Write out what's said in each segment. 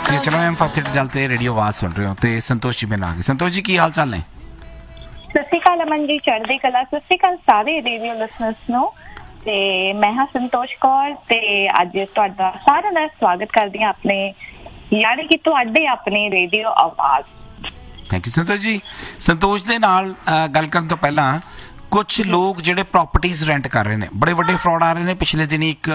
चलो M five जलते radio आवाज सुन रहे हो तो संतोष जी मेरे आ गए। संतोष जी की हाल चाल ने? ਸਤਿ ਸ਼੍ਰੀ ਅਕਾਲ ਅਮਨ ਜੀ, ਚੜ੍ਹਦੀ ਕਲਾ। ਸਤਿ ਸ਼੍ਰੀ ਅਕਾਲ ਸਾਰੇ ਰੇਡੀਓ ਲਿਸਨਰਸ ਨੂੰ। ਤੇ ਮੈਂ ਹਾਂ ਸੰਤੋਸ਼ ਕੌਰ ਤੇ ਅੱਜ ਤੁਹਾਡਾ ਸਾਰਿਆਂ ਦਾ ਸਵਾਗਤ ਕਰਦੀ ਹਾਂ ਆਪਣੇ ਯਾਨੀ ਕਿ ਤੁਹਾਡੇ ਆਪਣੇ ਰੇਡੀਓ ਆਵਾਜ਼। Thank you Santosh ji. ਸੰਤੋਸ਼ ਦੇ ਨਾਲ ਗੱਲ ਕਰਨ ਤੋਂ ਪਹਿਲਾਂ ਕੁਝ ਲੋਕ ਜਿਹੜੇ ਪ੍ਰਾਪਰਟੀਜ਼ ਰੈਂਟ ਕਰ ਰਹੇ ਨੇ, ਬੜੇ ਵੱਡੇ ਫਰਾਡ ਆ ਰਹੇ ਨੇ। ਪਿਛਲੇ ਦਿਨ ਇੱਕ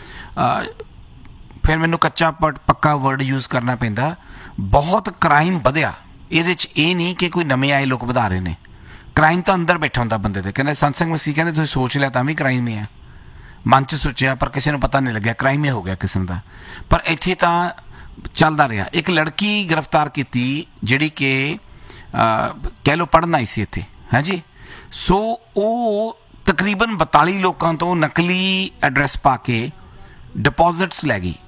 ਫਿਰ ਮੈਨੂੰ ਕੱਚਾ ਪੱਕਾ ਵਰਡ ਯੂਜ਼ ਕਰਨਾ ਪੈਂਦਾ, ਬਹੁਤ ਕ੍ਰਾਈਮ ਵਧਿਆ। ਇਹਦੇ 'ਚ ਇਹ ਨਹੀਂ ਕਿ ਕੋਈ ਨਵੇਂ ਆਏ ਲੋਕ ਵਧਾ ਰਹੇ ਨੇ, ਕ੍ਰਾਈਮ ਤਾਂ ਅੰਦਰ ਬੈਠਾ ਹੁੰਦਾ ਬੰਦੇ ਦੇ। ਕਹਿੰਦੇ ਸਤਸੰਗ ਮਸੀਹ ਕਹਿੰਦੇ ਤੁਸੀਂ ਸੋਚ ਲਿਆ ਤਾਂ ਵੀ ਕ੍ਰਾਈਮ ਹੀ ਹੈ, ਮਨ 'ਚ ਸੋਚਿਆ ਪਰ ਕਿਸੇ ਨੂੰ ਪਤਾ ਨਹੀਂ ਲੱਗਿਆ, ਕ੍ਰਾਈਮ ਹੀ ਹੋ ਗਿਆ ਕਿਸਮ ਦਾ। ਪਰ ਇੱਥੇ ਤਾਂ ਚੱਲਦਾ ਰਿਹਾ। ਇੱਕ ਲੜਕੀ ਗ੍ਰਿਫਤਾਰ ਕੀਤੀ ਜਿਹੜੀ ਕਿ ਕਹਿ ਲਓ ਪੜ੍ਹਨ ਆਈ ਸੀ ਇੱਥੇ, ਹੈ ਜੀ। ਸੋ ਉਹ ਤਕਰੀਬਨ 42 ਲੋਕਾਂ ਤੋਂ ਨਕਲੀ ਐਡਰੈਸ ਪਾ ਕੇ ਡਿਪੋਜ਼ਿਟਸ ਲੈ ਗਈ,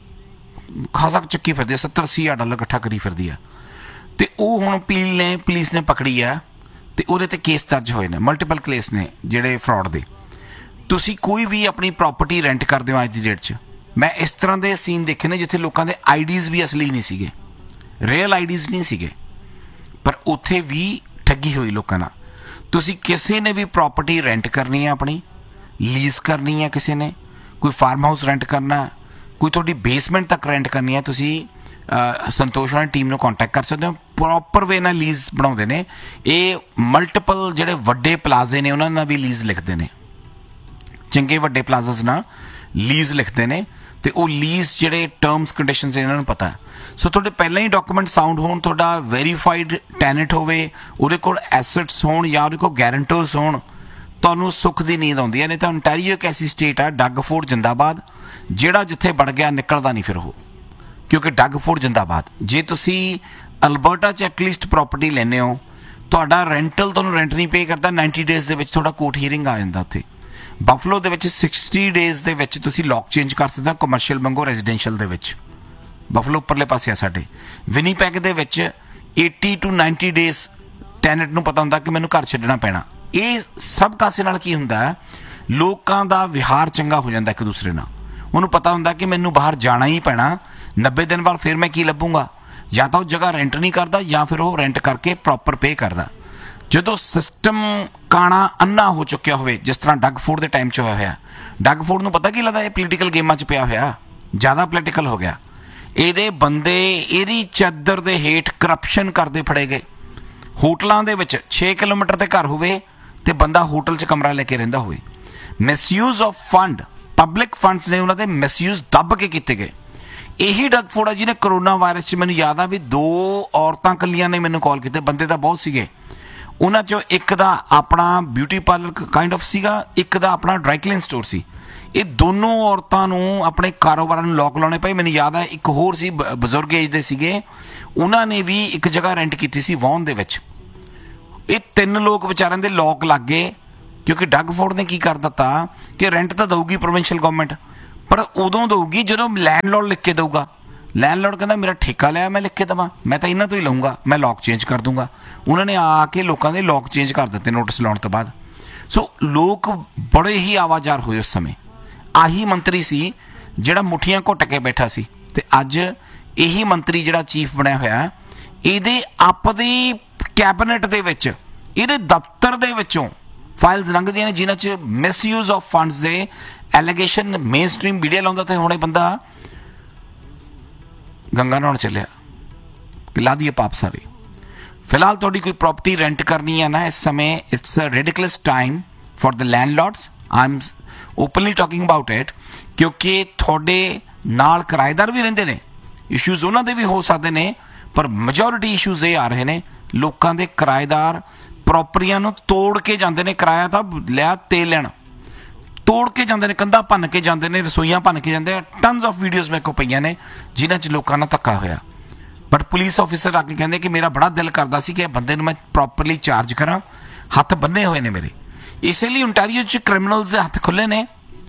ਖਾਸਾ ਚੱਕੀ ਫਿਰਦੀ ਆ, $70-80,000 ਇਕੱਠਾ ਕਰੀ ਫਿਰਦੀ ਆ। ਤੇ ਉਹ ਹੁਣ ਪੁਲਿਸ ਨੇ ਪਕੜੀ ਆ ਤੇ ਉਹਦੇ ਤੇ ਕੇਸ ਦਰਜ ਹੋਏ ਨੇ, ਮਲਟੀਪਲ ਕੇਸ ਨੇ ਜਿਹੜੇ ਫਰਾਡ ਦੇ। ਤੁਸੀਂ ਕੋਈ ਵੀ ਆਪਣੀ ਪ੍ਰਾਪਰਟੀ ਰੈਂਟ ਕਰਦੇ ਹੋ ਅੱਜ ਦੀ ਡੇਟ 'ਚ, ਮੈਂ ਇਸ ਤਰ੍ਹਾਂ ਦੇ ਸੀਨ ਦੇਖੇ ਨੇ ਜਿੱਥੇ ਲੋਕਾਂ ਦੇ ਆਈਡੀਜ਼ ਵੀ ਅਸਲੀ ਨਹੀਂ ਸੀਗੇ, ਰੀਅਲ ਆਈਡੀਜ਼ ਨਹੀਂ ਸੀਗੇ, ਪਰ ਉੱਥੇ ਵੀ ਠੱਗੀ ਹੋਈ ਲੋਕਾਂ ਨਾਲ। ਤੁਸੀਂ ਕਿਸੇ ਨੇ ਵੀ ਪ੍ਰਾਪਰਟੀ ਰੈਂਟ ਕਰਨੀ ਹੈ, ਆਪਣੀ ਲੀਜ਼ ਕਰਨੀ ਹੈ, ਕਿਸੇ ਨੇ ਕੋਈ ਫਾਰਮ ਹਾਊਸ ਰੈਂਟ ਕਰਨਾ, ਕੋਈ ਤੁਹਾਡੀ ਬੇਸਮੈਂਟ ਤੱਕ ਰੈਂਟ ਕਰਨੀ ਹੈ, ਤੁਸੀਂ ਸੰਤੋਸ਼ ਵਾਲੀ ਟੀਮ ਨੂੰ ਕੰਟੈਕਟ ਕਰ ਸਕਦੇ ਹੋ। ਪ੍ਰੋਪਰ ਵੇ ਨਾਲ ਲੀਜ਼ ਬਣਾਉਂਦੇ ਨੇ ਇਹ। ਮਲਟੀਪਲ ਜਿਹੜੇ ਵੱਡੇ ਪਲਾਜ਼ੇ ਨੇ ਉਹਨਾਂ ਨਾਲ ਵੀ ਲੀਜ਼ ਲਿਖਦੇ ਨੇ, ਚੰਗੇ ਵੱਡੇ ਪਲਾਜ਼ਾਸ ਨਾਲ ਲੀਜ਼ ਲਿਖਦੇ ਨੇ। ਤੇ ਉਹ ਲੀਜ਼ ਜਿਹੜੇ ਟਰਮਸ ਕੰਡੀਸ਼ਨਸ ਇਹਨਾਂ ਨੂੰ ਪਤਾ। ਸੋ ਤੁਹਾਡੇ ਪਹਿਲਾਂ ਹੀ ਡਾਕੂਮੈਂਟ ਸਾਊਂਡ ਹੋਣ, ਤੁਹਾਡਾ ਵੈਰੀਫਾਈਡ ਟੈਨੈਂਟ ਹੋਵੇ, ਉਹਦੇ ਕੋਲ ਐਸੈਟਸ ਹੋਣ ਜਾਂ ਉਹਦੇ ਕੋਲ ਗੈਰੰਟਰਸ ਹੋਣ, ਤੁਹਾਨੂੰ ਸੁੱਖ ਦੀ ਨੀਂਦ ਆਉਂਦੀ ਹੈ। ਨਹੀਂ ਤਾਂ ontario ਇੱਕ ਐਸੀ ਸਟੇਟ ਆ, ਡੱਗਫੋਰਡ ਜਿੰਦਾਬਾਦ, ਜਿਹੜਾ ਜਿੱਥੇ ਵੜ ਗਿਆ ਨਿਕਲਦਾ ਨਹੀਂ ਫਿਰ ਉਹ, ਕਿਉਂਕਿ ਡੱਗਫੋਰਡ ਜਿੰਦਾਬਾਦ। ਜੇ ਤੁਸੀਂ ਅਲਬਰਟਾ 'ਚ ਐਟਲੀਸਟ ਪ੍ਰਾਪਰਟੀ ਲੈਂਦੇ ਹੋ, ਤੁਹਾਡਾ ਰੈਂਟਲ ਤੁਹਾਨੂੰ ਰੈਂਟ ਨਹੀਂ ਪੇ ਕਰਦਾ, 90 ਡੇਜ਼ ਦੇ ਵਿੱਚ ਤੁਹਾਡਾ ਕੋਰਟ ਹੀਅਰਿੰਗ ਆ ਜਾਂਦਾ ਉੱਥੇ। ਬਫਲੋ ਦੇ ਵਿੱਚ 60 ਡੇਜ਼ ਦੇ ਵਿੱਚ ਤੁਸੀਂ ਲੌਕ ਚੇਂਜ ਕਰ ਸਕਦੇ ਹੋ, ਕਮਰਸ਼ੀਅਲ ਵਾਂਗੂ ਰੈਜ਼ੀਡੈਂਸ਼ੀਅਲ ਦੇ ਵਿੱਚ। ਬਫਲੋ ਉੱਪਰਲੇ ਪਾਸੇ ਆ ਸਾਡੇ। ਵਿਨੀਪੈਗ ਦੇ ਵਿੱਚ 80 to 90 ਡੇਜ਼ ਟੈਨੈਂਟ ਨੂੰ ਪਤਾ ਹੁੰਦਾ ਕਿ ਮੈਨੂੰ ਘਰ ਛੱਡਣਾ ਪੈਣਾ। ਇਹ ਸਭ ਕਾਸੇ ਨਾਲ ਕੀ ਹੁੰਦਾ, ਲੋਕਾਂ ਦਾ ਵਿਹਾਰ ਚੰਗਾ ਹੋ ਜਾਂਦਾ ਇੱਕ ਦੂਸਰੇ ਨਾਲ। ਉਹਨੂੰ ਪਤਾ ਹੁੰਦਾ ਕਿ ਮੈਨੂੰ ਬਾਹਰ ਜਾਣਾ ਹੀ ਪੈਣਾ, 90 ਦਿਨ ਬਾਅਦ ਫਿਰ ਮੈਂ ਕੀ ਲੱਭੂੰਗਾ। ਜਾਂ ਤਾਂ ਉਹ ਜਗ੍ਹਾ ਰੈਂਟ ਨਹੀਂ ਕਰਦਾ ਜਾਂ ਫਿਰ ਉਹ ਰੈਂਟ ਕਰਕੇ ਪ੍ਰੋਪਰ ਪੇ ਕਰਦਾ। ਜਦੋਂ ਸਿਸਟਮ ਕਾਣਾ ਅੰਨਾ ਹੋ ਚੁੱਕਿਆ ਹੋਵੇ, ਜਿਸ ਤਰ੍ਹਾਂ ਡੱਗਫੋਰਡ ਦੇ ਟਾਈਮ 'ਚ ਹੋਇਆ ਹੋਇਆ, ਡੱਗਫੋਰਡ ਨੂੰ ਪਤਾ ਕੀ ਲੱਗਦਾ ਇਹ ਪੋਲੀਟੀਕਲ ਗੇਮਾਂ 'ਚ ਪਿਆ ਹੋਇਆ, ਜ਼ਿਆਦਾ ਪੋਲੀਟੀਕਲ ਹੋ ਗਿਆ। ਇਹਦੇ ਬੰਦੇ ਇਹਦੀ ਚਾਦਰ ਦੇ ਹੇਠ ਕਰਪਸ਼ਨ ਕਰਦੇ ਫੜੇ ਗਏ। ਹੋਟਲਾਂ ਦੇ ਵਿੱਚ 6 ਕਿਲੋਮੀਟਰ ਤੇ ਘਰ ਹੋਵੇ ਤੇ ਬੰਦਾ ਹੋਟਲ 'ਚ ਕਮਰਾ ਲੈ ਕੇ ਰਹਿੰਦਾ ਹੋਵੇ। Misuse of fund, public funds ਨੇ ਉਹਨਾਂ ਦੇ ਮਿਸਯੂਜ਼ ਦੱਬ ਕੇ ਕੀਤੇ ਗਏ। ਇਹੀ ਡੱਗਫੋਰਡ ਆ ਜਿਹਨੇ ਕਰੋਨਾ ਵਾਇਰਸ 'ਚ, ਮੈਨੂੰ ਯਾਦ ਆ ਵੀ 2 ਔਰਤਾਂ ਇਕੱਲੀਆਂ ਨੇ ਮੈਨੂੰ ਕਾਲ ਕੀਤੇ, ਬੰਦੇ ਤਾਂ ਬਹੁਤ ਸੀਗੇ। ਉਹਨਾਂ 'ਚੋਂ ਇੱਕ ਦਾ ਆਪਣਾ ਬਿਊਟੀ ਪਾਰਲਰ ਕਾਈਂਡ ਆਫ ਸੀਗਾ, ਇੱਕ ਦਾ ਆਪਣਾ ਡਰਾਈ ਕਲੀਨ ਸਟੋਰ ਸੀ। ਇਹ ਦੋਨੋਂ ਔਰਤਾਂ ਨੂੰ ਆਪਣੇ ਕਾਰੋਬਾਰਾਂ ਨੂੰ ਲੋਕ ਲਾਉਣੇ ਪਏ। ਮੈਨੂੰ ਯਾਦ ਆ ਇੱਕ ਹੋਰ ਸੀ, ਬਜ਼ੁਰਗ ਏਜ ਦੇ ਸੀਗੇ, ਉਹਨਾਂ ਨੇ ਵੀ ਇੱਕ ਜਗ੍ਹਾ ਰੈਂਟ ਕੀਤੀ ਸੀ ਵੌਨ ਦੇ ਵਿੱਚ। ਇਹ 3 ਲੋਕ ਵਿਚਾਰਿਆਂ ਦੇ ਲੋਕ ਲੱਗ ਗਏ, ਕਿਉਂਕਿ ਡੱਗਫੋਰਡ ਨੇ ਕੀ ਕਰ ਦਿੱਤਾ ਕਿ ਰੈਂਟ ਤਾਂ ਦਊਗੀ ਪ੍ਰੋਵਿੰਸ਼ੀਅਲ ਗਵਰਨਮੈਂਟ, ਪਰ ਉਦੋਂ ਦਊਗੀ ਜਦੋਂ ਲੈਂਡਲੋਰਡ ਲਿਖ ਕੇ ਦਊਗਾ। ਲੈਂਡਲੋਰਡ ਕਹਿੰਦਾ ਮੇਰਾ ਠੇਕਾ ਲਿਆ, ਮੈਂ ਲਿਖ ਕੇ ਦੇਵਾਂ, ਮੈਂ ਤਾਂ ਇਹਨਾਂ ਤੋਂ ਹੀ ਲਊਂਗਾ, ਮੈਂ ਲੌਕ ਚੇਂਜ ਕਰ ਦੂੰਗਾ। ਉਹਨਾਂ ਨੇ ਆ ਕੇ ਲੋਕਾਂ ਦੇ ਲੌਕ ਚੇਂਜ ਕਰ ਦਿੱਤੇ ਨੋਟਿਸ ਲਾਉਣ ਤੋਂ ਬਾਅਦ। ਸੋ ਲੋਕ ਬੜੇ ਹੀ ਆਵਾਜ਼ਾਰ ਹੋਏ ਉਸ ਸਮੇਂ। ਆਹੀ ਮੰਤਰੀ ਸੀ ਜਿਹੜਾ ਮੁੱਠੀਆਂ ਘੁੱਟ ਕੇ ਬੈਠਾ ਸੀ, ਤੇ ਅੱਜ ਇਹੀ ਮੰਤਰੀ ਜਿਹੜਾ ਚੀਫ ਬਣਿਆ ਹੋਇਆ, ਇਹਦੇ ਆਪਦੀ ਕੈਬਨਿਟ ਦੇ ਵਿੱਚ, ਇਹਦੇ ਦਫ਼ਤਰ ਦੇ ਵਿੱਚੋਂ ਫਾਈਲਸ ਲੰਘਦੀਆਂ ਨੇ ਜਿਨ੍ਹਾਂ 'ਚ ਮਿਸਯੂਜ਼ ਆਫ ਫੰਡਸ ਦੇ ਐਲੀਗੇਸ਼ਨ ਮੇਨ ਸਟ੍ਰੀਮ ਮੀਡੀਆ ਲਾਉਂਦਾ। ਤੇ ਹੁਣ ਇਹ ਬੰਦਾ ਗੰਗਾ ਨਹਾਉਣ ਚੱਲਿਆ ਕਿ ਲਾ ਦੀਏ ਪਾਪ ਸਾਰੇ। ਫਿਲਹਾਲ ਤੁਹਾਡੀ ਕੋਈ ਪ੍ਰਾਪਰਟੀ ਰੈਂਟ ਕਰਨੀ ਹੈ ਨਾ, ਇਸ ਸਮੇਂ it's a ਰਿਡਿਕੂਲਸ time for the landlords. I am openly talking about it, क्योंकि ਤੁਹਾਡੇ ਨਾਲ ਕਿਰਾਏਦਾਰ ਵੀ ਰਹਿੰਦੇ ਨੇ, ਇਸ਼ੂਜ਼ ਉਹਨਾਂ ਦੇ ਵੀ ਹੋ ਸਕਦੇ ਨੇ, ਪਰ ਮੈਜੋਰਿਟੀ ਇਸ਼ੂਜ਼ ਇਹ ਆ ਰਹੇ ਨੇ ਲੋਕਾਂ ਦੇ ਕਿਰਾਏਦਾਰ ਪ੍ਰੋਪਰਟੀਆਂ ਨੂੰ ਤੋੜ ਕੇ ਜਾਂਦੇ ਨੇ। ਕਿਰਾਇਆ ਤਾਂ ਲਿਆ ਤੇਲ ਲੈਣ, ਤੋੜ ਕੇ ਜਾਂਦੇ ਨੇ, ਕੰਧਾਂ ਭੰਨ ਕੇ ਜਾਂਦੇ ਨੇ, ਰਸੋਈਆਂ ਭੰਨ ਕੇ ਜਾਂਦੇ ਆ। ਟਨਸ ਆਫ ਵੀਡੀਓਜ਼ ਮੇਰੇ ਕੋਲ ਪਈਆਂ ਨੇ ਜਿਨ੍ਹਾਂ 'ਚ ਲੋਕਾਂ ਨਾਲ ਧੱਕਾ ਹੋਇਆ। ਬਟ ਪੁਲਿਸ ਆਫਿਸਰ ਆ ਕੇ ਕਹਿੰਦੇ ਕਿ ਮੇਰਾ ਬੜਾ ਦਿਲ ਕਰਦਾ ਸੀ ਕਿ ਬੰਦੇ ਨੂੰ ਮੈਂ ਪ੍ਰੋਪਰਲੀ ਚਾਰਜ ਕਰਾਂ, ਹੱਥ ਬੰਨੇ ਹੋਏ ਨੇ ਮੇਰੇ। ਇਸੇ ਲਈ ontario 'ਚ ਕ੍ਰਿਮੀਨਲਸ ਦੇ ਹੱਥ ਖੁੱਲ੍ਹੇ ਨੇ,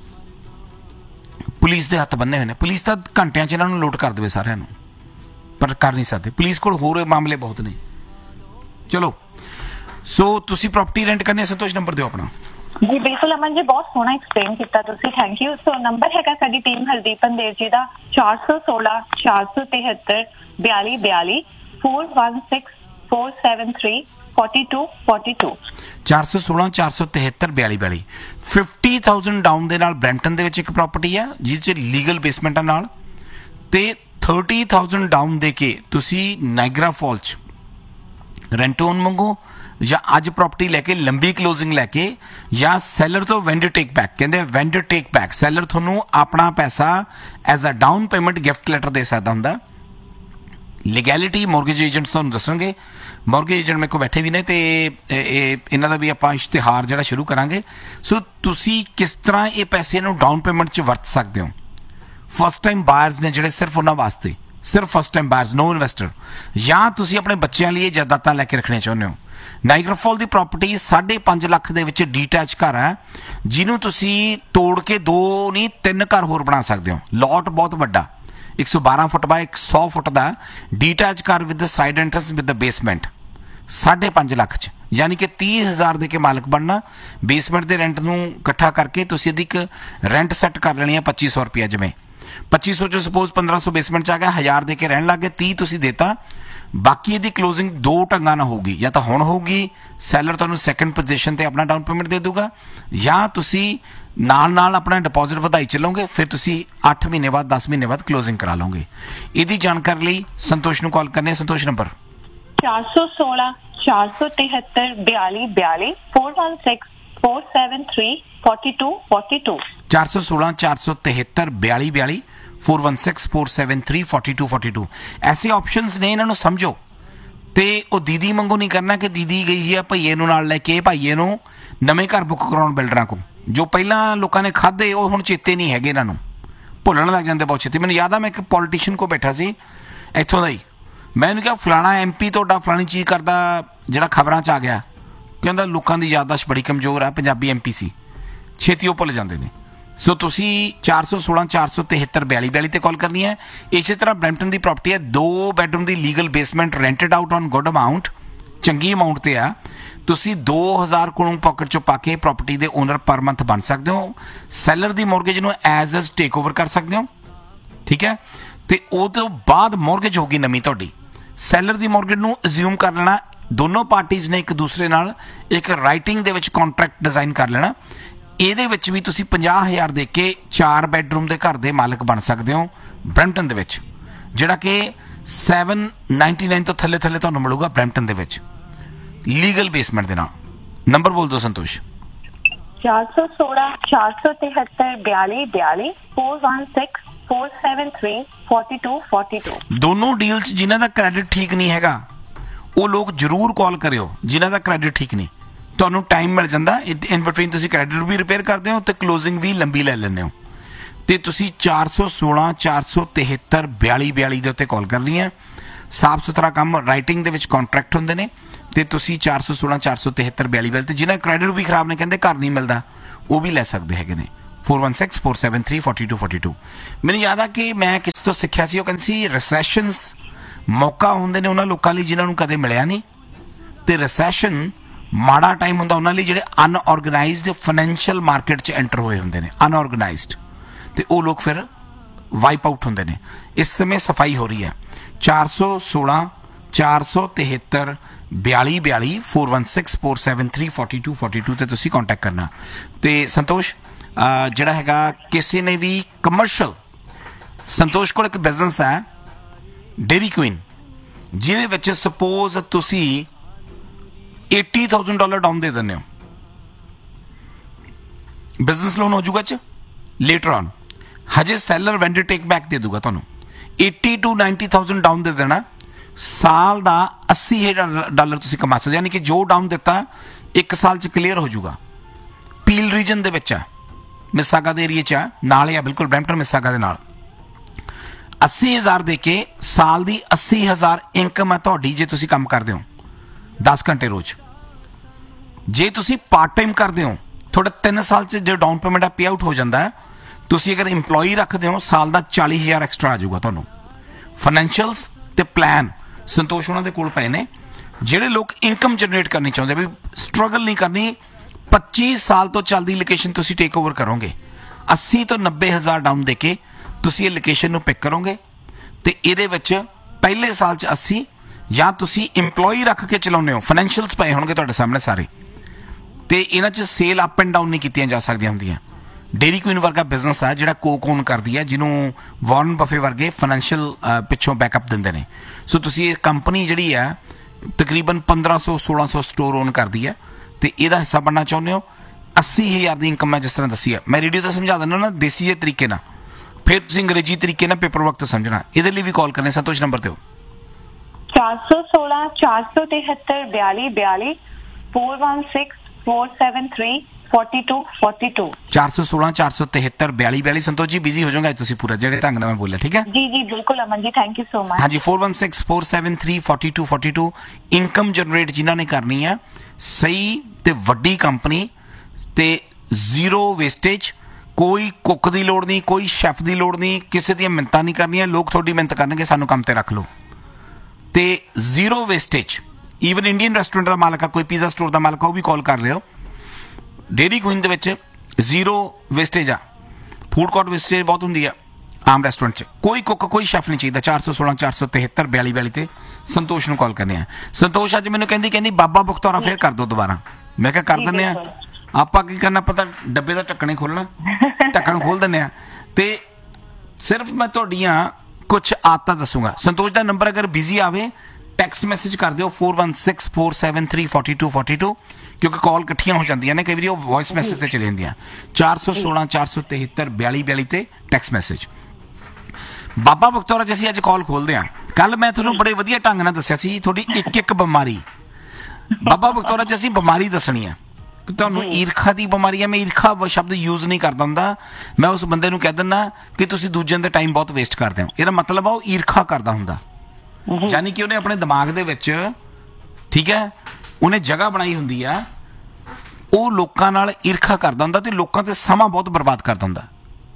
ਪੁਲਿਸ ਦੇ ਹੱਥ ਬੰਨੇ ਹੋਏ ਨੇ। ਪੁਲਿਸ ਤਾਂ ਘੰਟਿਆਂ 'ਚ ਇਹਨਾਂ ਨੂੰ ਲੁੱਟ ਕਰ ਦੇਵੇ ਸਾਰਿਆਂ ਨੂੰ, ਪਰ ਕਰ ਨਹੀਂ ਸਕਦੇ। ਪੁਲਿਸ ਕੋਲ ਹੋਰ ਮਾਮਲੇ ਬਹੁਤ ਨੇ। ਚਲੋ, ਸੋ ਤੁਸੀਂ ਪ੍ਰਾਪਰਟੀ ਰੈਂਟ ਕਰਨੀ, ਸੰਤੋਸ਼ ਨੰਬਰ ਦਿਓ ਆਪਣਾ। ਜੀ ਬਿਲਕੁਲ ਅਮਨ ਜੀ, ਬਹੁਤ ਸੋਹਣਾ ਐਕਸਪਲੇਨ ਕੀਤਾ ਤੁਸੀਂ, ਥੈਂਕ ਯੂ। ਸੋ ਨੰਬਰ ਹੈਗਾ ਸਾਡੀ ਟੀਮ ਹਰਦੀਪ ਪੰਦੇਰ ਜੀ ਦਾ 416 473 4242 416 473 4242 416 473 4242 50,000 ਡਾਊਨ ਦੇ ਨਾਲ ਬ੍ਰੈਂਪਟਨ ਦੇ ਵਿੱਚ ਇੱਕ ਪ੍ਰਾਪਰਟੀ ਆ ਜਿਸ 'ਚ ਲੀਗਲ ਬੇਸਮੈਂਟਾਂ ਨਾਲ, ਤੇ 30,000 ਡਾਊਨ ਦੇ ਕੇ ਤੁਸੀਂ ਨਾਇਗਰਾ ਫਾਲ 'ਚ ਰੈਂਟ ਓਨ ਮੰਗੋ, ਜਾਂ ਅੱਜ ਪ੍ਰਾਪਰਟੀ ਲੈ ਕੇ ਲੰਬੀ ਕਲੋਜ਼ਿੰਗ ਲੈ ਕੇ, ਜਾਂ ਸੈਲਰ ਤੋਂ ਵੈਂਡਰ ਟੇਕ ਬੈਕ, ਕਹਿੰਦੇ ਵੈਂਡਰ ਟੇਕ ਬੈਕ, ਸੈਲਰ ਤੁਹਾਨੂੰ ਆਪਣਾ ਪੈਸਾ as a down payment gift letter ਦੇ ਸਕਦਾ ਹੁੰਦਾ। ਲੀਗੈਲਿਟੀ ਮੋਰਗੇਜ ਏਜੰਟਸ ਤੁਹਾਨੂੰ ਦੱਸਣਗੇ, ਮੋਰਗੇਜ ਏਜੰਟ ਮੇਰੇ ਕੋਲ ਬੈਠੇ ਵੀ ਨੇ, ਤੇ ਇਹਨਾਂ ਦਾ ਵੀ ਆਪਾਂ ਇਸ਼ਤਿਹਾਰ ਜਿਹੜਾ ਸ਼ੁਰੂ ਕਰਾਂਗੇ। ਸੋ ਤੁਸੀਂ ਕਿਸ ਤਰ੍ਹਾਂ ਇਹ ਪੈਸੇ ਨੂੰ ਡਾਊਨ ਪੇਮੈਂਟ 'ਚ ਵਰਤ ਸਕਦੇ ਹੋ। ਫਸਟ ਟਾਈਮ ਬਾਇਰਸ ਨੇ ਜਿਹੜੇ, ਸਿਰਫ ਉਹਨਾਂ ਵਾਸਤੇ, ਸਿਰਫ ਫਸਟ ਟਾਈਮ ਬਾਇਰਸ, ਨੋ ਇਨਵੈਸਟਰ, ਜਾਂ ਤੁਸੀਂ ਆਪਣੇ ਬੱਚਿਆਂ ਲਈ ਇਹ ਜਾਇਦਾਦਾਂ ਲੈ ਕੇ ਰੱਖਣੀਆਂ ਚਾਹੁੰਦੇ ਹੋ। ਨਾਇਗਰਾ ਫਾਲ ਦੀ ਪ੍ਰਾਪਰਟੀ 5.5 ਲੱਖ ਦੇ ਵਿੱਚ ਡੀਟੈਚ ਘਰ ਹੈ, ਜਿਹਨੂੰ ਤੁਸੀਂ ਤੋੜ ਕੇ 2 ਨਹੀਂ 3 ਘਰ ਹੋਰ ਬਣਾ ਸਕਦੇ ਹੋ। ਲੋਟ ਬਹੁਤ ਵੱਡਾ, 112 ਫੁੱਟ ਬਾਏ 100 ਫੁੱਟ ਦਾ ਡੀਟੈਚ ਘਰ with side entrance with basement 5.5 lakh 'ਚ, ਯਾਨੀ ਕਿ 30,000 ਦੇ ਕੇ ਮਾਲਕ ਬਣਨਾ। ਬੇਸਮੈਂਟ ਦੇ ਰੈਂਟ ਨੂੰ ਇਕੱਠਾ ਕਰਕੇ ਤੁਸੀਂ ਇਹਦੀ ਇੱਕ ਰੈਂਟ ਸੈੱਟ ਕਰ ਲੈਣੀ ਹੈ 2500 ਰੁਪਇਆ। ਜਿਵੇਂ 2500 'ਚ ਸਪੋਜ਼ 1500 ਬੇਸਮੈਂਟ 'ਚ ਆ ਗਿਆ, 1000 ਦੇ ਕੇ ਰਹਿਣ ਲੱਗ ਗਏ, 30 ਤੁਸੀਂ ਦੇਤਾ। ਬਾਕੀ ਇਹਦੀ ਕਲੋਜ਼ਿੰਗ 2 ਢੰਗਾਂ ਨਾਲ ਹੋਊਗੀ, ਜਾਂ ਤਾਂ ਹੁਣ ਹੋਊਗੀ, ਸੈਲਰ ਤੁਹਾਨੂੰ ਸੈਕੰਡ ਪੋਜੀਸ਼ਨ ਤੇ ਆਪਣਾ ਡਾਊਨ ਪੇਮੈਂਟ ਦੇ ਦੂਗਾ, ਜਾਂ ਤੁਸੀਂ ਨਾਲ ਆਪਣਾ ਡਿਪੋਜ਼ਿਟ ਵਧਾਈ ਚੱਲੋਗੇ, ਫਿਰ ਤੁਸੀਂ 8 ਮਹੀਨੇ ਬਾਅਦ 10 ਮਹੀਨੇ ਬਾਅਦ ਕਲੋਜ਼ਿੰਗ ਕਰਾ ਲਓਗੇ। ਇਹਦੀ ਜਾਣਕਾਰੀ ਲਈ ਸੰਤੋਸ਼ ਨੂੰ ਕਾਲ ਕਰਨੇ। ਸੰਤੋਸ਼ ਨੰਬਰ 416 473 4242 416 473 4242 416 473 4242 416 473 4242। ਐਸੇ ਆਪਸ਼ਨਸ ਨੇ, ਇਹਨਾਂ ਨੂੰ ਸਮਝੋ। ਤੇ ਉਹ ਦੀਦੀ ਵਾਂਗੂ ਨਹੀਂ ਕਰਨਾ ਕਿ ਦੀਦੀ ਗਈ ਹੈ ਭਈਏ ਨੂੰ ਨਾਲ ਲੈ ਕੇ, ਭਾਈਏ ਨੂੰ ਨਵੇਂ ਘਰ ਬੁੱਕ ਕਰਾਉਣ ਬਿਲਡਰਾਂ ਕੋਲ। ਜੋ ਪਹਿਲਾਂ ਲੋਕਾਂ ਨੇ ਖਾਧੇ ਉਹ ਹੁਣ ਚੇਤੇ ਨਹੀਂ ਹੈਗੇ, ਇਹਨਾਂ ਨੂੰ ਭੁੱਲਣ ਲੱਗ ਜਾਂਦੇ ਬਹੁਤ ਛੇਤੀ। ਮੈਨੂੰ ਯਾਦ ਆ, ਮੈਂ ਇੱਕ ਪੋਲੀਟੀਸ਼ੀਅਨ ਕੋਲ ਬੈਠਾ ਸੀ ਇੱਥੋਂ ਦਾ ਹੀ, ਮੈਂ ਇਹਨੂੰ ਕਿਹਾ ਫਲਾਣਾ MP ਤੁਹਾਡਾ ਫਲਾਣੀ ਚੀਜ਼ ਕਰਦਾ, ਜਿਹੜਾ ਖਬਰਾਂ 'ਚ ਆ ਗਿਆ। ਕਹਿੰਦਾ ਲੋਕਾਂ ਦੀ ਯਾਦਦਾਸ਼ਤ ਬੜੀ ਕਮਜ਼ੋਰ ਆ, ਪੰਜਾਬੀ MP ਸੀ, ਛੇਤੀ ਉਹ ਭੁੱਲ ਜਾਂਦੇ ਨੇ। ਸੋ ਤੁਸੀਂ 416 473 4242 ਤੇ ਕਾਲ ਕਰਨੀ ਹੈ। ਇਸੇ ਤਰ੍ਹਾਂ ਬ੍ਰੈਂਪਟਨ ਦੀ ਪ੍ਰਾਪਰਟੀ ਹੈ, 2 bedroom the legal basement rented out on good amount, ਚੰਗੀ ਅਮਾਊਂਟ ਤੇ ਆ। ਤੁਸੀਂ 2000 ਕੋਲੋਂ ਪਾਕਟ 'ਚੋਂ ਪਾ ਕੇ ਪ੍ਰਾਪਰਟੀ ਦੇ ਓਨਰ ਪਰ ਮੰਥ ਬਣ ਸਕਦੇ ਹੋ। ਸੈਲਰ ਦੀ ਮੋਰਗੇਜ ਨੂੰ ਐਜ਼ ਅ ਟੇਕ ਓਵਰ ਕਰ ਸਕਦੇ ਹੋ, ਠੀਕ ਹੈ। ਤੇ ਉਹ ਤੋਂ ਬਾਅਦ ਮੋਰਗੇਜ ਹੋਗੀ ਨਵੀਂ ਤੁਹਾਡੀ। ਸੈਲਰ ਦੀ ਮੋਰਗੇਜ ਨੂੰ ਅਜ਼ਿਊਮ ਕਰ ਲੈਣਾ, ਦੋਨੋਂ ਪਾਰਟੀਜ਼ ਨੇ ਇੱਕ ਦੂਸਰੇ ਨਾਲ ਇੱਕ ਰਾਈਟਿੰਗ ਦੇ ਵਿੱਚ ਕੰਟਰੈਕਟ ਡਿਜ਼ਾਈਨ ਕਰ ਲੈਣਾ। ਇਹਦੇ ਵਿੱਚ ਵੀ ਤੁਸੀਂ 50,000 ਦੇ ਕੇ 4 ਬੈਡਰੂਮ ਦੇ ਘਰ ਦੇ ਮਾਲਕ ਬਣ ਸਕਦੇ ਹੋ ਬ੍ਰੈਂਪਟਨ ਦੇ ਵਿੱਚ, ਜਿਹੜਾ ਕਿ 799 ਤੋਂ ਥੱਲੇ ਤੁਹਾਨੂੰ ਮਿਲੂਗਾ ਬ੍ਰੈਂਪਟਨ ਦੇ ਵਿੱਚ ਲੀਗਲ ਬੇਸਮੈਂਟ ਦੇ ਨਾਲ। ਨੰਬਰ ਬੋਲ ਦਿਓ ਸੰਤੋਸ਼। 416 473 4242 416 473 4242। ਦੋਨੋਂ ਡੀਲਸ ਜਿਨ੍ਹਾਂ ਦਾ ਕ੍ਰੈਡਿਟ ਠੀਕ ਨਹੀਂ ਹੈਗਾ ਉਹ ਲੋਕ ਜ਼ਰੂਰ ਕਾਲ ਕਰਿਓ, ਜਿਨ੍ਹਾਂ ਦਾ ਕ੍ਰੈਡਿਟ ਠੀਕ ਨਹੀਂ। ਤੁਹਾਨੂੰ ਟਾਈਮ ਮਿਲ ਜਾਂਦਾ ਇਨ ਬਿਟਵੀਨ, ਤੁਸੀਂ ਕ੍ਰੈਡਿਟ ਵੀ ਰਿਪੇਅਰ ਕਰਦੇ ਹੋ ਤੇ ਕਲੋਜ਼ਿੰਗ ਵੀ ਲੰਬੀ ਲੈ ਲੈਂਦੇ ਹੋ। ਤੇ ਤੁਸੀਂ 416 473 4242 ਦੇ ਉੱਤੇ ਕਾਲ ਕਰਨੀ ਹੈ। ਸਾਫ ਸੁਥਰਾ ਕੰਮ, ਰਾਈਟਿੰਗ ਦੇ ਵਿੱਚ ਕੰਟਰੈਕਟ ਹੁੰਦੇ ਨੇ। ਤੇ ਤੁਸੀਂ 416 473 4242 ਤੇ ਜਿਹਨਾਂ ਕ੍ਰੈਡਿਟ ਵੀ ਖਰਾਬ ਨੇ, ਕਹਿੰਦੇ ਘਰ ਨਹੀਂ ਮਿਲਦਾ, ਉਹ ਵੀ ਲੈ ਸਕਦੇ ਹੈਗੇ ਨੇ। 416 473 4242। ਮੈਨੂੰ ਯਾਦ ਆ ਕਿ ਮੈਂ ਕਿਸੇ ਤੋਂ ਸਿੱਖਿਆ ਸੀ, ਉਹ ਕਹਿੰਦੇ ਸੀ ਰਿਸੈਸ਼ਨਸ ਮੌਕਾ ਹੁੰਦੇ ਨੇ ਉਹਨਾਂ ਲੋਕਾਂ ਲਈ ਜਿਨ੍ਹਾਂ ਨੂੰ ਕਦੇ ਮਿਲਿਆ ਨਹੀਂ, ਤੇ ਰਿਸੈਸ਼ਨ ਮਾੜਾ ਟਾਈਮ ਹੁੰਦਾ ਉਹਨਾਂ ਲਈ ਜਿਹੜੇ ਅਨਆਰਗੇਨਾਈਜ਼ਡ ਫਾਈਨੈਂਸ਼ੀਅਲ ਮਾਰਕੀਟ 'ਚ ਐਂਟਰ ਹੋਏ ਹੁੰਦੇ ਨੇ, ਅਨਆਰਗੇਨਾਈਜ਼ਡ, ਤੇ ਉਹ ਲੋਕ ਫਿਰ ਵਾਈਪ ਆਊਟ ਹੁੰਦੇ ਨੇ। ਇਸ ਸਮੇਂ ਸਫਾਈ ਹੋ ਰਹੀ ਹੈ। 416 473 4242 416 473 4242 ਤੇ ਤੁਸੀਂ ਕੰਟੈਕਟ ਕਰਨਾ। ਤੇ ਸੰਤੋਸ਼ ਜਿਹੜਾ ਹੈਗਾ, ਕਿਸੇ ਨੇ ਵੀ ਕਮਰਸ਼ੀਅਲ, ਸੰਤੋਸ਼ ਕੋਲ ਇੱਕ ਬਿਜ਼ਨਸ ਹੈ ਡੇਰੀ ਕੁਈਨ, ਜਿਹਦੇ ਵਿੱਚ ਸਪੋਜ਼ ਤੁਸੀਂ $80,000 ਡਾਊਨ ਦੇ ਦਿੰਦੇ ਹੋ, ਬਿਜ਼ਨਸ ਲੋਨ ਹੋ ਜਾਊਗਾ ਚ ਲੇਟਰ ਔਨ। ਹਜੇ ਸੈਲਰ ਵੈਂਡਰ ਟੇਕ ਬੈਕ ਦੇ ਦੂਗਾ ਤੁਹਾਨੂੰ। 80 to 90,000 ਡਾਊਨ ਦੇ ਦੇਣਾ, ਸਾਲ ਦਾ $80,000 ਤੁਸੀਂ ਕਮਾ ਸਕਦੇ, ਯਾਨੀ ਕਿ ਜੋ ਡਾਊਨ ਦਿੱਤਾ 1 ਸਾਲ ਚ ਕਲੀਅਰ ਹੋ ਜਾਊਗਾ। ਪੀਲ ਰੀਜਨ ਦੇ ਵਿੱਚ ਆ, ਮਿਸਾਗਾ ਦੇ ਏਰੀਏ 'ਚ ਆ, ਨਾਲ ਹੀ ਆ ਬਿਲਕੁਲ ਬ੍ਰੈਂਪਟਨ ਮਿਸਾਗਾ ਦੇ ਨਾਲ। 80,000 ਦੇ ਕੇ ਸਾਲ ਦੀ 80,000 ਇਨਕਮ ਹੈ ਤੁਹਾਡੀ, ਜੇ ਤੁਸੀਂ ਕੰਮ ਕਰਦੇ ਹੋ 10 ਘੰਟੇ ਰੋਜ਼। ਜੇ ਤੁਸੀਂ ਪਾਰਟ ਟਾਈਮ ਕਰਦੇ ਹੋ, ਤੁਹਾਡਾ 3 ਸਾਲ 'ਚ ਜੋ ਡਾਊਨ ਪੇਮੈਂਟ ਆ ਪੇ ਆਊਟ ਹੋ ਜਾਂਦਾ ਹੈ। ਤੁਸੀਂ ਅਗਰ ਇੰਪਲੋਈ ਰੱਖਦੇ ਹੋ, ਸਾਲ ਦਾ 40,000 ਐਕਸਟਰਾ ਆ ਜਾਊਗਾ ਤੁਹਾਨੂੰ। ਫਾਈਨੈਂਸ਼ੀਅਲਸ ਤੇ ਪਲਾਨ ਸੰਤੋਸ਼ ਉਹਨਾਂ ਦੇ ਕੋਲ ਪਏ ਨੇ। ਜਿਹੜੇ ਲੋਕ ਇਨਕਮ ਜਨਰੇਟ ਕਰਨੀ ਚਾਹੁੰਦੇ, ਵੀ ਸਟਰਗਲ ਨਹੀਂ ਕਰਨੀ, 25 ਸਾਲ ਤੋਂ ਚੱਲਦੀ ਲੋਕੇਸ਼ਨ ਤੁਸੀਂ ਟੇਕ ਓਵਰ ਕਰੋਗੇ। 80 ਤੋਂ 90 ਹਜ਼ਾਰ ਡਾਊਨ ਦੇ ਕੇ ਤੁਸੀਂ ਇਹ ਲੋਕੇਸ਼ਨ ਨੂੰ ਪਿਕ ਕਰੋਗੇ ਤੇ ਇਹਦੇ ਵਿੱਚ ਪਹਿਲੇ ਸਾਲ 'ਚ 80 ਜਾਂ ਤੁਸੀਂ ਇੰਪਲੋਈ ਰੱਖ ਕੇ ਚਲਾਉਂਦੇ ਹੋ, ਫਾਈਨੈਂਸ਼ੀਅਲਸ ਪਏ ਹੋਣਗੇ ਤੁਹਾਡੇ ਸਾਹਮਣੇ ਸਾਰੇ, ਤੇ ਇਹਨਾਂ 'ਚ ਸੇਲ ਅਪ ਐਂਡ ਡਾਊਨ ਨਹੀਂ ਕੀਤੀਆਂ ਜਾ ਸਕਦੀਆਂ ਹੁੰਦੀਆਂ। ਡੇਰੀ ਕੁਈਨ ਵਰਗਾ ਬਿਜ਼ਨਸ ਹੈ ਜਿਹੜਾ ਕੋਕ ਓਨ ਕਰਦੀ ਹੈ, ਜਿਹਨੂੰ ਵਾਰਨ ਬਫੇ ਵਰਗੇ ਫਾਈਨੈਂਸ਼ੀਅਲ ਪਿੱਛੋਂ ਬੈਕਅਪ ਦਿੰਦੇ ਨੇ। ਸੋ ਤੁਸੀਂ ਇਹ ਕੰਪਨੀ ਜਿਹੜੀ ਹੈ ਤਕਰੀਬਨ 1500-1600 ਸਟੋਰ ਓਨ ਕਰਦੀ ਹੈ ਤੇ ਇਹਦਾ ਹਿੱਸਾ ਬਣਨਾ ਚਾਹੁੰਦੇ ਹੋ। 80,000 ਦੀ ਇਨਕਮ ਮੈਂ ਜਿਸ ਤਰ੍ਹਾਂ ਦੱਸੀ ਹੈ, ਮੈਂ ਰੇਡੀਓ ਤੇ ਸਮਝਾ ਦਿੰਦਾ ਨਾ ਦੇਸੀ ਜਿਹੇ ਤਰੀਕੇ ਨਾਲ, ਫਿਰ ਤੁਸੀਂ ਅੰਗਰੇਜ਼ੀ ਤਰੀਕੇ ਨਾਲ ਪੇਪਰ ਵਰਕ ਤੋਂ ਸਮਝਣਾ। ਇਹਦੇ ਲਈ ਵੀ ਕਾਲ ਕਰਨੇ ਸੰਤੋਸ਼ ਨੰਬਰ ਤੇ ਹੋ 416 473 42 42 416 473 42 42 416 473 42 42। ਸੰਤੋਸ਼ ਜੀ ਬਿਜ਼ੀ ਹੋ ਜਾਓਗੇ ਅੱਜ ਤੁਸੀਂ ਪੂਰਾ ਜਿਹੜੇ ਢੰਗ ਨਾਲ ਮੈਂ ਬੋਲਿਆ, ਠੀਕ ਹੈ ਜੀ ਜੀ ਬਿਲਕੁਲ Aman ji, thank you so much. ਹਾਂਜੀ 416 473 42 42। ਇਨਕਮ ਜਨਰੇਟ ਜਿਨ੍ਹਾਂ ਨੇ ਕਰਨੀ ਹੈ, ਸਹੀ ਤੇ ਵੱਡੀ ਕੰਪਨੀ ਤੇ ਜ਼ੀਰੋ ਵੇਸਟੇਜ, ਕੋਈ ਕੁੱਕ ਦੀ ਲੋੜ ਨਹੀਂ, ਕੋਈ ਸ਼ੈਫ ਦੀ ਲੋੜ ਨਹੀਂ, ਕਿਸੇ ਦੀਆਂ ਮਿੰਨਤਾਂ ਨਹੀਂ ਕਰਨੀਆਂ। ਲੋਕ ਤੁਹਾਡੀ ਮਿੰਨਤ ਕਰਨਗੇ ਸਾਨੂੰ ਕੰਮ ਤੇ ਰੱਖ ਲਓ, ਤੇ zero wastage. Even Indian restaurant ਦਾ ਮਾਲਕ ਆ, ਕੋਈ ਪੀਜ਼ਾ ਸਟੋਰ ਦਾ ਮਾਲਕ ਆ, ਉਹ ਵੀ ਕਾਲ ਕਰ ਲਿਓ। ਡੇਰੀ ਕੁਈਨ ਦੇ ਵਿੱਚ ਜ਼ੀਰੋ ਵੇਸਟੇਜ ਆ। ਫੂਡ ਕੋਰਟ ਵੇਸਟੇਜ ਬਹੁਤ ਹੁੰਦੀ ਆ ਆਮ ਰੈਸਟੋਰੈਂਟ 'ਚ, ਕੋਈ ਕੁੱਕ ਕੋਈ ਸ਼ੈਫ ਨਹੀਂ ਚਾਹੀਦਾ। 416 473 42 42 ਤੇ ਸੰਤੋਸ਼ ਨੂੰ ਕਾਲ ਕਰਨੇ ਆ। ਸੰਤੋਸ਼ ਅੱਜ ਮੈਨੂੰ ਕਹਿੰਦੀ ਬਾਬਾ ਬਖਤੌਰਾ ਫੇਰ ਕਰ ਦੋ ਦੁਬਾਰਾ। ਮੈਂ ਕਿਹਾ ਕਰ ਦਿੰਦੇ ਆ, ਆਪਾਂ ਕੀ ਕਰਨਾ ਪਤਾ, ਡੱਬੇ ਦਾ ਢੱਕਣੇ ਖੋਲਣਾ, ਢੱਕਣ ਖੋਲ ਦਿੰਦੇ ਆ ਤੇ ਸਿਰਫ ਮੈਂ ਤੁਹਾਡੀਆਂ ਕੁਝ ਆਦਤਾਂ ਦੱਸੂਗਾ। ਸੰਤੋਸ਼ ਦਾ ਨੰਬਰ ਅਗਰ ਬਿਜ਼ੀ ਆਵੇ ਟੈਕਸਟ ਮੈਸੇਜ ਕਰ ਦਿਓ 416 473 42 42, ਕਿਉਂਕਿ ਕਾਲ ਇਕੱਠੀਆਂ ਹੋ ਜਾਂਦੀਆਂ ਨੇ, ਕਈ ਵਾਰੀ ਉਹ ਵੌਇਸ ਮੈਸੇਜ ਤੇ ਚਲੇ ਜਾਂਦੀਆਂ। 416 473 42 42 ਤੇ ਟੈਕਸਟ ਮੈਸੇਜ। ਬਾਬਾ ਬਖਤੌਰਾ 'ਚ ਅਸੀਂ ਅੱਜ ਕਾਲ ਖੋਲਦੇ ਹਾਂ। ਕੱਲ ਮੈਂ ਤੁਹਾਨੂੰ ਬੜੇ ਵਧੀਆ ਢੰਗ ਨਾਲ ਦੱਸਿਆ ਸੀ ਤੁਹਾਡੀ ਇੱਕ ਇੱਕ ਬਿਮਾਰੀ। ਬਾਬਾ ਬਖਤੌਰਾ 'ਚ ਅਸੀਂ ਬਿਮਾਰੀ ਦੱਸਣੀ ਆ। ਤੁਹਾਨੂੰ ਈਰਖਾ ਦੀ ਬਿਮਾਰੀ ਹੈ, ਮੈਂ ਈਰਖਾ ਸ਼ਬਦ ਯੂਜ਼ ਨਹੀਂ ਕਰਦਾ ਹੁੰਦਾ। ਮੈਂ ਉਸ ਬੰਦੇ ਨੂੰ ਕਹਿ ਦਿੰਦਾ ਕਿ ਤੁਸੀਂ ਦੂਜਿਆਂ ਦੇ ਟਾਈਮ ਬਹੁਤ ਵੇਸਟ ਕਰਦੇ ਹੋ। ਇਹਦਾ ਮਤਲਬ ਆ ਉਹ ਈਰਖਾ ਕਰਦਾ ਹੁੰਦਾ, ਯਾਨੀ ਕਿ ਉਹਨੇ ਆਪਣੇ ਦਿਮਾਗ ਦੇ ਵਿੱਚ, ਠੀਕ ਹੈ, ਉਹਨੇ ਜਗ੍ਹਾ ਬਣਾਈ ਹੁੰਦੀ ਆ, ਉਹ ਲੋਕਾਂ ਨਾਲ ਈਰਖਾ ਕਰਦਾ ਹੁੰਦਾ ਤੇ ਲੋਕਾਂ ਤੇ ਸਮਾਂ ਬਹੁਤ ਬਰਬਾਦ ਕਰਦਾ ਹੁੰਦਾ,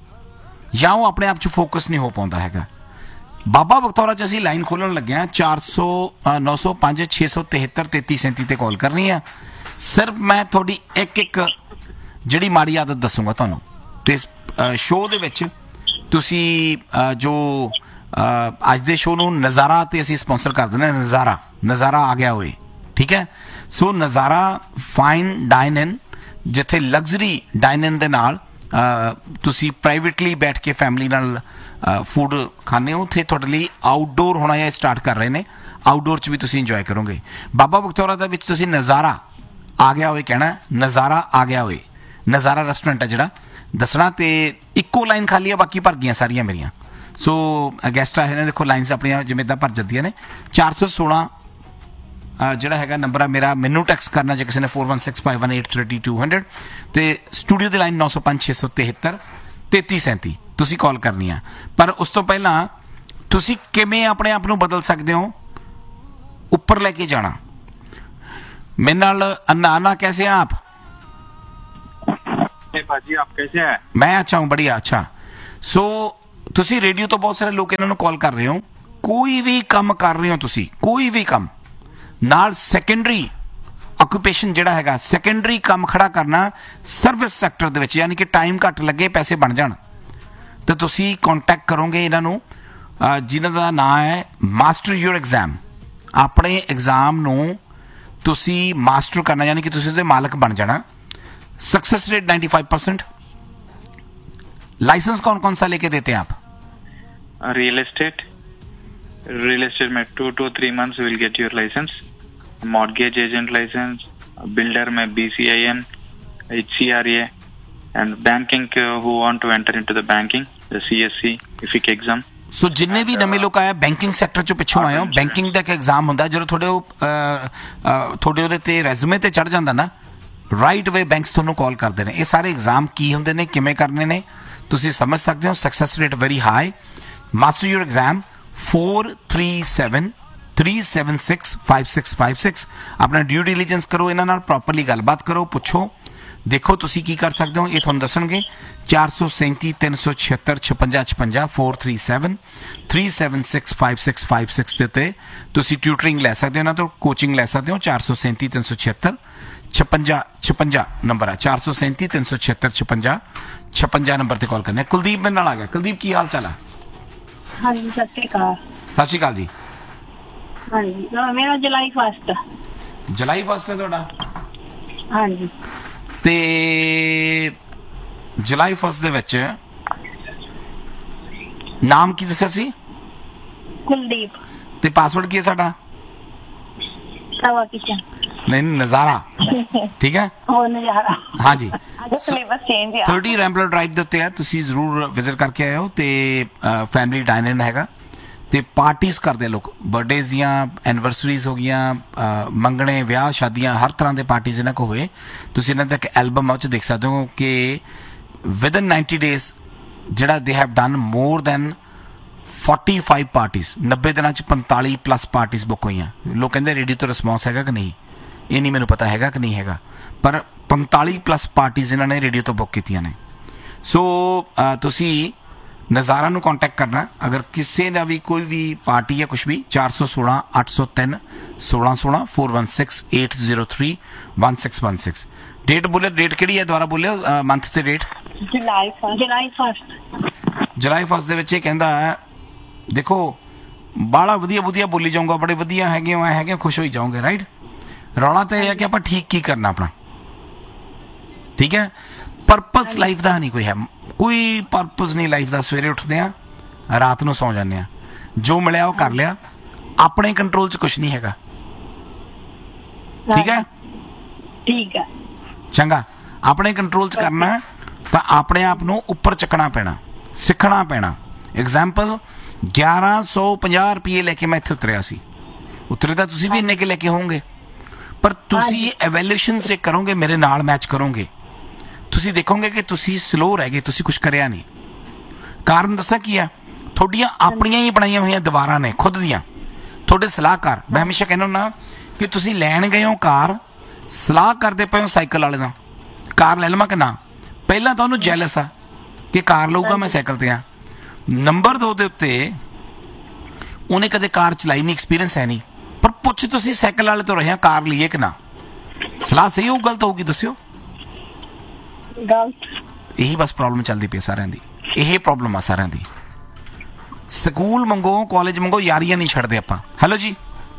ਜਾਂ ਉਹ ਆਪਣੇ ਆਪ 'ਚ ਫੋਕਸ ਨਹੀਂ ਹੋ ਪਾਉਂਦਾ ਹੈਗਾ। ਬਾਬਾ ਬਖਤੌਰਾ 'ਚ ਅਸੀਂ ਲਾਈਨ ਖੋਲਣ ਲੱਗੇ ਹਾਂ। 400 905 673 3337 ਤੇ ਕਾਲ ਕਰਨੀ ਆ। ਸਿਰਫ ਮੈਂ ਤੁਹਾਡੀ ਇੱਕ ਇੱਕ ਜਿਹੜੀ ਮਾੜੀ ਆਦਤ ਦੱਸੂਗਾ ਤੁਹਾਨੂੰ, ਤੇ ਸ਼ੋਅ ਦੇ ਵਿੱਚ ਤੁਸੀਂ ਜੋ ਅੱਜ ਦੇ ਸ਼ੋਅ ਨੂੰ ਨਜ਼ਾਰਾ ਤੇ ਅਸੀਂ ਸਪਾਂਸਰ ਕਰ ਦਿੰਦੇ ਹਾਂ। ਨਜ਼ਾਰਾ ਆ ਗਿਆ ਹੋਏ, ਠੀਕ ਹੈ। ਸੋ ਨਜ਼ਾਰਾ ਫਾਈਨ ਡਾਈਨ ਇਨ, ਜਿੱਥੇ ਲਗਜ਼ਰੀ ਡਾਈਨ ਇਨ ਦੇ ਨਾਲ ਤੁਸੀਂ ਪ੍ਰਾਈਵੇਟਲੀ ਬੈਠ ਕੇ ਫੈਮਿਲੀ ਨਾਲ ਫੂਡ ਖਾਣੇ ਹੋ। ਉੱਥੇ ਤੁਹਾਡੇ ਲਈ ਆਊਟਡੋਰ ਹੋਣਾ ਜਾਂ ਸਟਾਰਟ ਕਰ ਰਹੇ ਨੇ, ਆਊਟਡੋਰ 'ਚ ਵੀ ਤੁਸੀਂ ਇੰਜੋਏ ਕਰੋਗੇ। ਬਾਬਾ ਬਖਤੌਰਾ ਦੇ ਵਿੱਚ ਤੁਸੀਂ ਨਜ਼ਾਰਾ ਆ ਗਿਆ ਹੋਏ ਕਹਿਣਾ, ਨਜ਼ਾਰਾ ਆ ਗਿਆ ਹੋਏ। ਨਜ਼ਾਰਾ ਰੈਸਟੋਰੈਂਟ ਹੈ ਜਿਹੜਾ ਦੱਸਣਾ, ਤੇ ਇੱਕੋ ਲਾਈਨ ਖਾਲੀ ਆ, ਬਾਕੀ ਭਰ ਗਈਆਂ ਸਾਰੀਆਂ ਮੇਰੀਆਂ। ਸੋ ਗੈਸਟ ਆਏ ਨੇ, ਦੇਖੋ ਲਾਈਨਸ ਆਪਣੀਆਂ ਜਿਵੇਂ ਤਾਂ ਭਰ ਜਾਂਦੀਆਂ ਨੇ। 416 ਜਿਹੜਾ ਹੈਗਾ ਨੰਬਰ ਆ ਮੇਰਾ, ਮੈਨੂੰ ਟੈਕਸਟ ਕਰਨਾ ਜੇ ਕਿਸੇ ਨੇ 4165183200, ਤੇ ਸਟੂਡੀਓ ਦੀ ਲਾਈਨ 905 673 3337 ਤੁਸੀਂ ਕਾਲ ਕਰਨੀ ਆ। ਪਰ ਉਸ ਤੋਂ ਪਹਿਲਾਂ ਤੁਸੀਂ ਕਿਵੇਂ ਆਪਣੇ ਆਪ ਨੂੰ ਬਦਲ ਸਕਦੇ ਹੋ, ਉੱਪਰ ਲੈ ਕੇ ਜਾਣਾ। मेरे नाल अन्ना कैसे हैं आप? भाजी आप कैसे हैं? मैं अच्छा हूँ, बढ़िया। अच्छा सो तुसी रेडियो तो बहुत सारे लोग इन्होंने कॉल कर रहे हो, कोई भी काम कर रहे हो तुसी, कोई भी काम नाल सैकेंडरी ऑक्यूपेशन जिहड़ा हैगा, सैकेंडरी काम खड़ा करना सर्विस सैक्टर दे विच, यानी कि टाइम घट लगे पैसे बन जाण, तो तुसी कॉन्टैक्ट करोगे इन्हां नूं जिन्हां दा नाम है मास्टर योर एग्जाम। अपने एग्जाम नूं तुसी मास्टर करना, यानी कि तुसी उसदे मालक बन जाना। Success rate 95%। लाइसेंस कौन कौन सा लेके देते हैं आप? रियल एस्टेट में 2 to 3 months will get your licence. Mortgage agent licence, builder में BCIN, HCRA, and banking who want to enter into the banking, the CSC epic exam. सो जिन्ने भी नवे लोग आए बैंकिंग सैक्टर चों पिछों आए हो, बैंकिंग दा एक एग्जाम हुंदा जो थोड़े ਉਹਦੇ ਤੇ ਰੈਜ਼ੂਮੇ ਤੇ ਚੜ ਜਾਂਦਾ ਨਾ, ਰਾਈਟ ਵੇ ਬੈਂਕਸ ਤੁਹਾਨੂੰ ਕਾਲ ਕਰਦੇ ਨੇ। ਇਹ ਸਾਰੇ ਐਗਜ਼ਾਮ ਕੀ ਹੁੰਦੇ ਨੇ, ਕਿਵੇਂ ਕਰਨੇ ਨੇ, ਤੁਸੀਂ ਸਮਝ ਸਕਦੇ ਹੋ। Success rate very high. Master your exam 437 376 5656। ਆਪਣਾ ਡਿਊ ਡਿਲੀਜੈਂਸ ਕਰੋ, ਇਹਨਾਂ ਨਾਲ ਪ੍ਰੋਪਰਲੀ ਗੱਲਬਾਤ ਕਰੋ, ਪੁੱਛੋ ਦੇਖੋ ਤੁਸੀਂ ਕੀ ਕਰ ਸਕਦੇ ਹੋ, ਇਹ ਤੁਹਾਨੂੰ ਦੱਸਣਗੇ। 437 376 56 56 437 376 5656 ਦੇ ਉੱਤੇ ਤੁਸੀਂ ਟਿਊਟਰਿੰਗ ਲੈ ਸਕਦੇ ਹੋ, ਇਹਨਾਂ ਤੋਂ ਕੋਚਿੰਗ ਲੈ ਸਕਦੇ ਹੋ। 437 376 56 56 ਨੰਬਰ ਹੈ, 437 376 56 56 ਨੰਬਰ ਤੇ ਕਾਲ ਕਰਨਾ। ਕੁਲਦੀਪ ਮੇਰੇ ਨਾਲ ਆ ਗਿਆ। ਕੁਲਦੀਪ ਕੀ ਹਾਲ ਚਾਲ ਹੈ? ਹਾਂਜੀ ਸਤਿ ਸ਼੍ਰੀ ਅਕਾਲ। ਸਤਿ ਸ਼੍ਰੀ ਅਕਾਲ ਜੀ। ਹਾਂਜੀ ਮੇਰਾ ਜੁਲਾਈ 1 ਜੁਲਾਈ 1 ਹੈ ਤੁਹਾਡਾ? ਹਾਂਜੀ। ਤੇ ਜੁਲਾਈ 1 ਦੇ ਵਿੱਚ ਨਾਮ ਕੀ ਦੱਸਿਆ ਸੀ? ਕੁਲਦੀਪ। ਤੇ ਪਾਸਵਰਡ ਕੀ ਹੈ ਸਾਡਾ? ਤਵਾ ਕਿਚਨ। ਨਹੀਂ, ਨਜ਼ਾਰਾ। ਠੀਕ ਹੈ, ਉਹ ਨਜ਼ਾਰਾ। ਹਾਂਜੀ। ਅੱਜ ਸਿਲੇਬਸ ਚੇਂਜ ਆ। 30 ਰੈਂਬਲਰ ਡਰਾਈਵ ਦੇ ਉੱਤੇ ਹੈ, ਤੁਸੀਂ ਜ਼ਰੂਰ ਵਿਜ਼ਿਟ ਕਰਕੇ ਆਇਓ। ਤੇ ਫੈਮਿਲੀ ਡਾਈਨ ਹੈਗਾ ਤੇ ਪਾਰਟੀਜ਼ ਕਰਦੇ ਲੋਕ, ਬਰਥਡੇਜ਼ ਦੀਆਂ, ਐਨੀਵਰਸਰੀਜ਼ ਹੋ ਗਈਆਂ, ਮੰਗਣੇ, ਵਿਆਹ ਸ਼ਾਦੀਆਂ, ਹਰ ਤਰ੍ਹਾਂ ਦੇ ਪਾਰਟੀਜ਼ ਇਹਨਾਂ ਕੋ ਹੋਏ। ਤੁਸੀਂ ਇਹਨਾਂ ਦਾ ਇੱਕ ਐਲਬਮ ਚ ਦੇਖ ਸਕਦੇ ਹੋ ਕਿ ਵਿਦਨ 90 ਡੇਜ਼ ਜਿਹੜਾ they have done more than 45 parties. 90 ਦਿਨਾਂ ਚ 45 ਪਲੱਸ ਪਾਰਟੀਜ਼ ਬੁੱਕ ਹੋਈਆਂ। ਲੋਕ ਕਹਿੰਦੇ ਰੇਡੀਓ ਤੋਂ ਰਿਸਪੌਂਸ ਹੈਗਾ ਕਿ ਨਹੀਂ, ਇਹ ਨਹੀਂ ਮੈਨੂੰ ਪਤਾ ਹੈਗਾ ਕਿ ਨਹੀਂ ਹੈਗਾ, ਪਰ 45 ਪਲੱਸ ਪਾਰਟੀਜ਼ ਇਹਨਾਂ ਨੇ ਰੇਡੀਓ ਤੋਂ ਬੁੱਕ ਕੀਤੀਆਂ ਨੇ। ਸੋ ਤੁਸੀਂ ਨਜ਼ਾਰਾ ਨੂੰ ਕੰਟੈਕਟ ਕਰਨਾ ਅਗਰ ਕਿਸੇ ਦਾ ਵੀ ਕੋਈ ਵੀ ਪਾਰਟੀ ਹੈ, ਕੁਛ ਵੀ। 416 803 1616 416 803 1616। ਡੇਟ ਬੋਲਿਓ, ਡੇਟ ਕਿਹੜੀ ਹੈ ਦੁਬਾਰਾ ਬੋਲਿਓ, ਮੰਥ ਤੇ ਡੇਟ। ਜੁਲਾਈ 1। ਜੁਲਾਈ 1 ਦੇ ਵਿੱਚ ਇਹ ਕਹਿੰਦਾ ਹੈ, ਦੇਖੋ ਬਾਲਾ ਵਧੀਆ ਵਧੀਆ ਬੋਲੀ ਜਾਊਂਗਾ, ਬੜੇ ਵਧੀਆ ਹੈਗੇ ਹੋ, ਐ ਹੈਗੇ, ਖੁਸ਼ ਹੋਈ ਜਾਓਗੇ। ਰਾਈਟ, ਰੌਲਾ ਤਾਂ ਇਹ ਹੈ ਕਿ ਆਪਾਂ ਠੀਕ ਕੀ ਕਰਨਾ ਆਪਣਾ। ਠੀਕ ਹੈ, ਪਰਪਸ ਲਾਈਫ ਦਾ ਨਹੀਂ ਕੋਈ ਹੈ, ਕੋਈ ਪਰਪਸ ਨਹੀਂ ਲਾਈਫ ਦਾ। ਸਵੇਰੇ ਉੱਠਦੇ ਆ, ਰਾਤ ਨੂੰ ਸੌਂ ਜਾਂਦੇ ਆ, ਜੋ ਮਿਲਿਆ ਉਹ ਕਰ ਲਿਆ, ਆਪਣੇ ਕੰਟਰੋਲ 'ਚ ਕੁਝ ਨਹੀਂ ਹੈਗਾ। ਠੀਕ ਹੈ, ਠੀਕ ਹੈ, ਚੰਗਾ। ਆਪਣੇ ਕੰਟਰੋਲ 'ਚ ਕਰਨਾ ਤਾਂ ਆਪਣੇ ਆਪ ਨੂੰ ਉੱਪਰ ਚੱਕਣਾ ਪੈਣਾ, ਸਿੱਖਣਾ ਪੈਣਾ। ਐਗਜ਼ਾਮਪਲ 1150 ਰੁਪਏ ਲੈ ਕੇ ਮੈਂ ਇੱਥੇ ਉਤਰਿਆ ਸੀ। ਉਤਰੇ ਤਾਂ ਤੁਸੀਂ ਵੀ ਇੰਨੇ ਕੇ ਲੈ ਕੇ ਹੋਵੋਗੇ, ਪਰ ਤੁਸੀਂ ਐਵੈਲੂਏਸ਼ਨ ਚੈੱਕ ਕਰੋਗੇ, ਮੇਰੇ ਨਾਲ ਮੈਚ ਕਰੋਗੇ, ਤੁਸੀਂ ਦੇਖੋਗੇ ਕਿ ਤੁਸੀਂ ਸਲੋ ਰਹਿ ਗਏ, ਤੁਸੀਂ ਕੁਝ ਕਰਿਆ ਨਹੀਂ। ਕਾਰਨ ਦੱਸਾਂ ਕੀ ਆ? ਤੁਹਾਡੀਆਂ ਆਪਣੀਆਂ ਹੀ ਬਣਾਈਆਂ ਹੋਈਆਂ ਦੀਵਾਰਾਂ ਨੇ, ਖੁਦ ਦੀਆਂ। ਤੁਹਾਡੇ ਸਲਾਹਕਾਰ, ਮੈਂ ਹਮੇਸ਼ਾ ਕਹਿੰਦਾ ਹੁੰਦਾ ਕਿ ਤੁਸੀਂ ਲੈਣ ਗਏ ਹੋ ਕਾਰ, ਸਲਾਹ ਕਰਦੇ ਪਏ ਹੋ ਸਾਈਕਲ ਵਾਲੇ ਨਾਲ, ਕਾਰ ਲੈ ਲਵਾਂ ਕਿ ਨਾ। ਪਹਿਲਾਂ ਤਾਂ ਉਹਨੂੰ ਜੈਲਸ ਆ ਕਿ ਕਾਰ ਲਊਗਾ, ਮੈਂ ਸਾਈਕਲ ਤੇ ਆ। ਨੰਬਰ 2 ਦੇ ਉੱਤੇ ਉਹਨੇ ਕਦੇ ਕਾਰ ਚਲਾਈ ਨਹੀਂ, ਐਕਸਪੀਰੀਅੰਸ ਹੈ ਨਹੀਂ, ਪਰ ਪੁੱਛ ਤੁਸੀਂ ਸਾਈਕਲ ਵਾਲੇ ਤੋਂ ਰਹੇ, ਕਾਰ ਲਈਏ ਕਿ ਨਾ। ਸਲਾਹ ਸਹੀ ਹੋਊ, ਗਲਤ ਹੋਊਗੀ, ਦੱਸਿਓ। ਗਲਤ। ਇਹੀ ਬਸ ਪ੍ਰੋਬਲਮ ਚੱਲਦੀ ਪਈ ਸਾਰਿਆਂ ਦੀ, ਇਹ ਪ੍ਰੋਬਲਮ ਆ ਸਾਰਿਆਂ ਦੀ। ਸਕੂਲ ਮੰਗੋ, ਕਾਲਜ ਮੰਗੋ, ਯਾਰੀਆਂ ਨਹੀਂ ਛੱਡਦੇ ਆਪਾਂ। ਹੈਲੋ ਜੀ,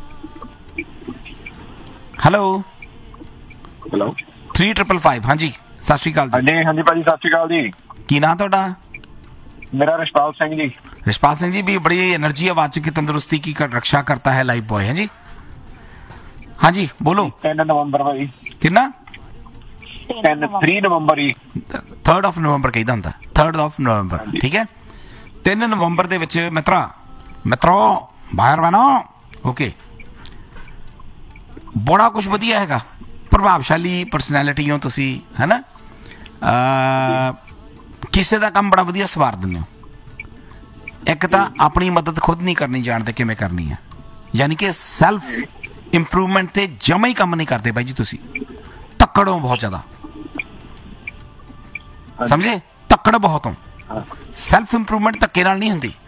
ਹੈਲੋ 3555। ਹਾਂਜੀ, ਸਤਿ ਸ਼੍ਰੀ ਅਕਾਲ ਜੀ। ਹਾਂਜੀ ਭਾਜੀ, ਸਤਿ ਸ਼੍ਰੀ ਅਕਾਲ ਜੀ। ਕੀ ਨਾਂ ਤੁਹਾਡਾ? ਮੇਰਾ ਰਿਸ਼ਪਾਲ ਸਿੰਘ ਜੀ। रिशपाल सिंह जी भी बड़ी एनर्जी है, आवाज की तंदुरुस्ती की रक्षा करता है लाइफ बॉय है जी। हाँ जी बोलो। 3 नवंबर भाई। कितना? 3 नवंबर ही। 3rd of November कहदा हुंदा, 3rd of November। ठीक है, 3 नवंबर ਦੇ ਵਿੱਚ ਮਿੱਤਰੋ ਬਾਹਰ ਬਣਾ। ਓਕੇ, ਬੜਾ ਕੁਝ ਵਧੀਆ ਹੈਗਾ, ਪ੍ਰਭਾਵਸ਼ਾਲੀ ਪਰਸਨੈਲਿਟੀ ਹੋ ਤੁਸੀਂ, ਹੈ ਨਾ। ਕਿਸੇ ਦਾ ਕੰਮ ਬੜਾ ਵਧੀਆ ਸਵਾਰ ਦਿੰਦੇ ਹੋ। ਇੱਕ ਤਾਂ ਆਪਣੀ ਮਦਦ ਖੁਦ ਨਹੀਂ ਕਰਨੀ ਜਾਣਦੇ ਕਿਵੇਂ ਕਰਨੀ ਹੈ, ਯਾਨੀ ਕਿ ਸੈਲਫ ਇੰਪਰੂਵਮੈਂਟ ਤੇ ਜਮਾ ਹੀ ਕੰਮ ਨਹੀਂ ਕਰਦੇ ਬਾਈ ਜੀ। ਤੁਸੀਂ ਤੱਕੜ ਹੋ ਬਹੁਤ ਜ਼ਿਆਦਾ, ਸਮਝੇ? ਤੱਕੜ ਬਹੁਤ ਹੋ। ਸੈਲਫ ਇੰਪਰੂਵਮੈਂਟ ਧੱਕੇ ਨਾਲ ਨਹੀਂ ਹੁੰਦੀ।